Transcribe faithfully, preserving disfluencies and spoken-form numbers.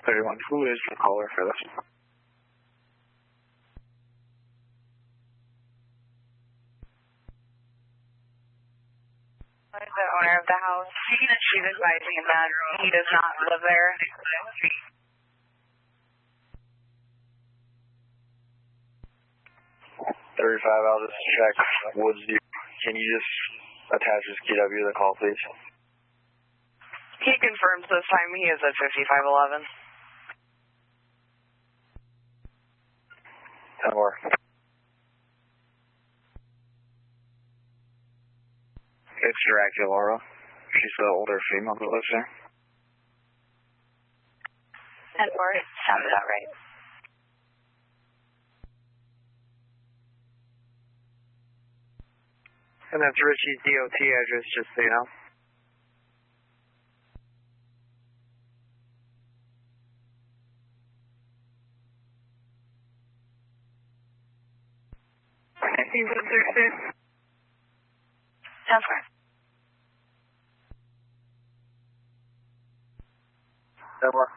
thirty-one, who is the caller for this? The owner of the house, she's advising him that he does not live there. thirty-five, I'll just check Woods. Can you just attach his Q W to the call, please? He confirms this time he is at fifty-five eleven. ten more. It's Dracula. She's the older female that lives there. ten four, sounds about right. And that's Richie's D O T address, just so you know. Sounds right. ten more.